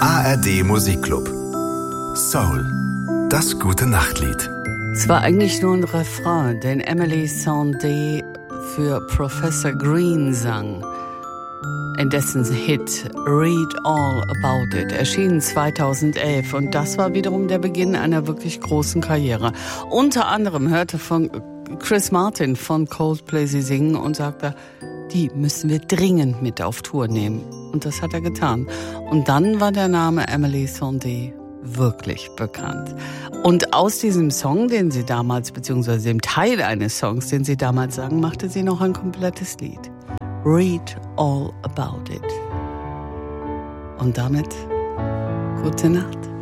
ARD Musikclub. Soul. Das gute Nachtlied. Es war eigentlich nur ein Refrain, den Emily Sandé für Professor Green sang. In dessen Hit Read All About It, erschienen 2011. Und das war wiederum der Beginn einer wirklich großen Karriere. Unter anderem hörte von Chris Martin von Coldplay sie singen und sagte, die müssen wir dringend mit auf Tour nehmen. Und das hat er getan. Und dann war der Name Emily Sandé wirklich bekannt. Und aus diesem Song, den sie damals, beziehungsweise dem Teil eines Songs, den sie damals sang, machte sie noch ein komplettes Lied. Read All About It. Und damit gute Nacht.